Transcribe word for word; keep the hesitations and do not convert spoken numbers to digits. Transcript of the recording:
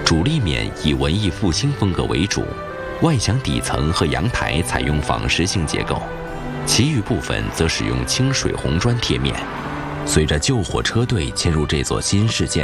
主立面以文艺复兴风格为主，外墙底层和阳台采用仿实性结构，其余部分则使用清水红砖贴面。随着救火车队迁入这座新市建，